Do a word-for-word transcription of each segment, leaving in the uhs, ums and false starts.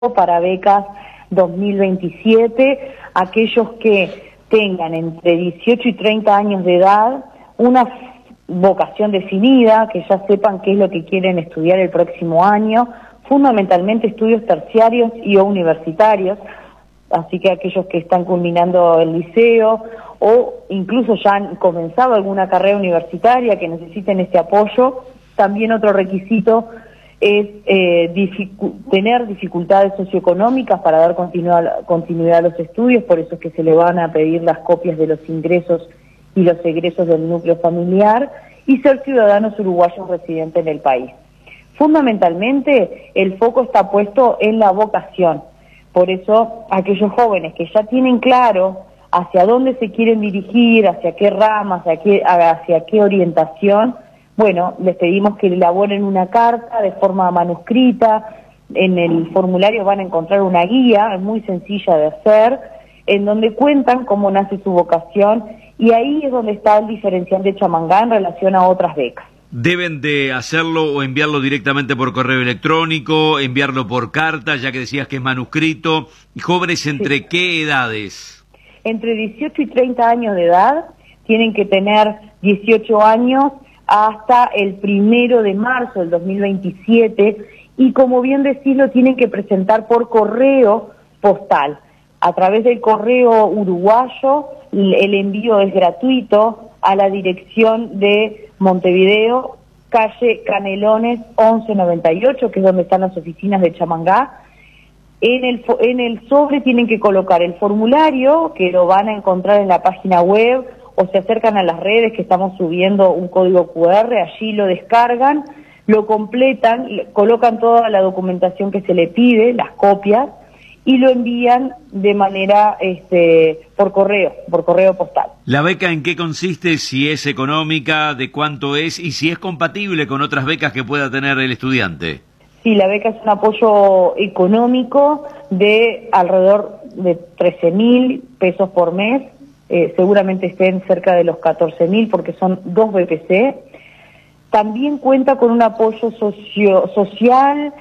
para becas dos mil veintisiete, aquellos que tengan entre dieciocho y treinta años de edad, una vocación definida, que ya sepan qué es lo que quieren estudiar el próximo año, fundamentalmente estudios terciarios y o universitarios, así que aquellos que están culminando el liceo o incluso ya han comenzado alguna carrera universitaria que necesiten este apoyo. También otro requisito es eh, dificu tener dificultades socioeconómicas para dar continuidad, continuidad a los estudios, por eso es que se le van a pedir las copias de los ingresos y los egresos del núcleo familiar, y ser ciudadanos uruguayos residentes en el país. Fundamentalmente, el foco está puesto en la vocación, por eso aquellos jóvenes que ya tienen claro hacia dónde se quieren dirigir, hacia qué ramas, hacia qué, hacia qué orientación, bueno, les pedimos que elaboren una carta de forma manuscrita. En el formulario van a encontrar una guía, es muy sencilla de hacer, en donde cuentan cómo nace su vocación, y ahí es donde está el diferencial de Chamangá en relación a otras becas. ¿Deben de hacerlo o enviarlo directamente por correo electrónico, enviarlo por carta, ya que decías que es manuscrito? ¿Jóvenes entre sí. qué edades? Entre dieciocho y treinta años de edad, tienen que tener dieciocho años hasta el primero de marzo del dos mil veintisiete, y como bien decís, lo tienen que presentar por correo postal. A través del correo uruguayo, el envío es gratuito a la dirección de Montevideo, calle Canelones once noventa y ocho, que es donde están las oficinas de Chamangá. En el, en el sobre tienen que colocar el formulario, que lo van a encontrar en la página web, o se acercan a las redes que estamos subiendo un código cu erre, allí lo descargan, lo completan, colocan toda la documentación que se le pide, las copias, y lo envían de manera este, por correo, por correo postal. ¿La beca en qué consiste? Si es económica, de cuánto es y si es compatible con otras becas que pueda tener el estudiante. Sí, la beca es un apoyo económico de alrededor de trece mil pesos por mes, eh, seguramente estén cerca de los catorce mil porque son dos be pe ce. También cuenta con un apoyo socio, social,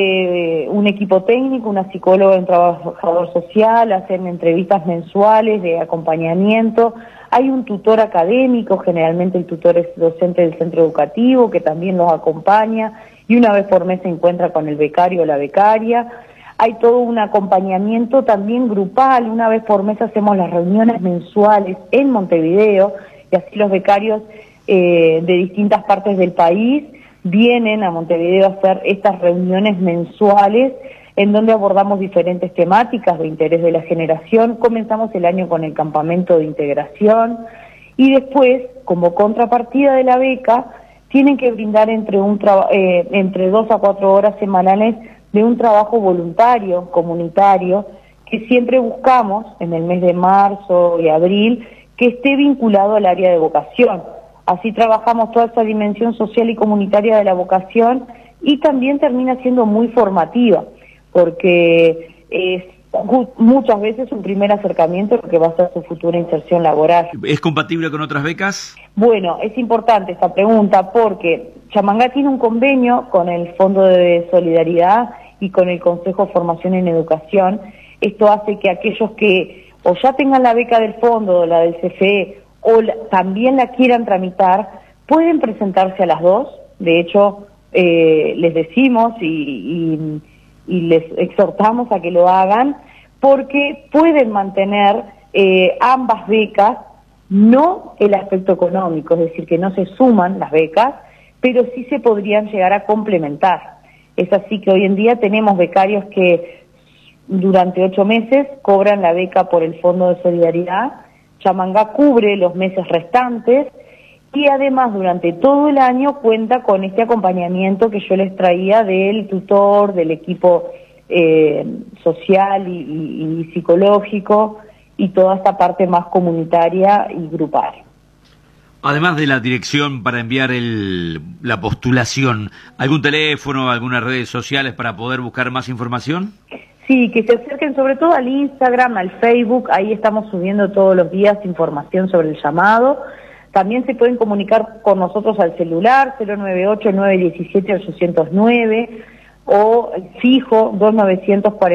eh, un equipo técnico, una psicóloga, un trabajador social, hacen entrevistas mensuales de acompañamiento. Hay un tutor académico, generalmente el tutor es docente del centro educativo, que también los acompaña, y una vez por mes se encuentra con el becario o la becaria. Hay todo un acompañamiento también grupal, una vez por mes hacemos las reuniones mensuales en Montevideo, y así los becarios eh, de distintas partes del país vienen a Montevideo a hacer estas reuniones mensuales en donde abordamos diferentes temáticas de interés de la generación. Comenzamos el año con el campamento de integración y después, como contrapartida de la beca, tienen que brindar entre, un eh, entre dos a cuatro horas semanales de un trabajo voluntario, comunitario, que siempre buscamos en el mes de marzo y abril, que esté vinculado al área de vocación. Así trabajamos toda esa dimensión social y comunitaria de la vocación, y también termina siendo muy formativa, porque es muchas veces un primer acercamiento a lo que va a ser su futura inserción laboral. ¿Es compatible con otras becas? Bueno, es importante esta pregunta porque Chamangá tiene un convenio con el Fondo de Solidaridad y con el Consejo de Formación en Educación. Esto hace que aquellos que o ya tengan la beca del fondo o la del ce efe e o la, también la quieran tramitar, pueden presentarse a las dos. De hecho, eh, les decimos y, y, y les exhortamos a que lo hagan, porque pueden mantener eh, ambas becas, no el aspecto económico, es decir, que no se suman las becas, pero sí se podrían llegar a complementar. Es así que hoy en día tenemos becarios que durante ocho meses cobran la beca por el Fondo de Solidaridad. Chamangá cubre los meses restantes y además durante todo el año cuenta con este acompañamiento que yo les traía del tutor, del equipo eh, social y, y, y psicológico, y toda esta parte más comunitaria y grupal. Además de la dirección para enviar el, la postulación, ¿algún teléfono, algunas redes sociales para poder buscar más información? Sí, que se acerquen sobre todo al Instagram, al Facebook, ahí estamos subiendo todos los días información sobre el llamado. También se pueden comunicar con nosotros al celular cero nueve ocho, nueve uno siete, ocho cero nueve. o fijo dos nueve cuatro